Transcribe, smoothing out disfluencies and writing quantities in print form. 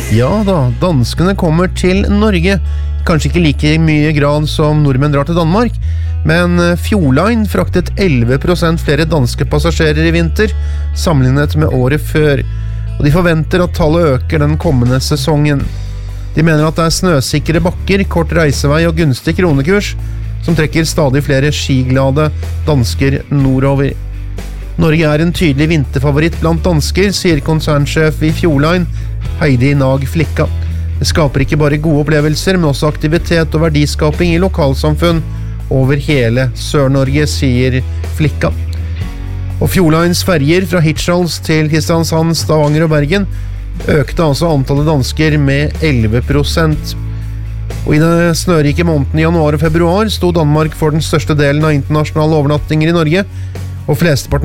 Ja da, danskene kommer til Norge. Kanskje ikke like mye grad som nordmenn drar til Danmark, men Fjordline fraktet 11% flere danske passasjerer i vinter, sammenlignet med året før. Og de forventer at tallet øker den kommende sesongen. De mener at det er snøsikre bakker, kort reisevei og gunstig kronekurs, som trekker stadig flere skiglade dansker nordover. Norge er en tydelig vinterfavoritt blant dansker, sier konsernsjef i Fjordline, Heidi Nag Flikka. Det skaper ikke bare gode opplevelser, men også aktivitet og verdiskaping i lokalsamfunn over hele Sør-Norge, sier Flikka. Og Fjordlines ferger fra Hirtshals til Kristiansand, Stavanger og Bergen økte altså antallet dansker med 11%. Og i den snørike måneden i januar og februar sto Danmark for den største delen av internasjonale overnattinger i Norge, og flesteparten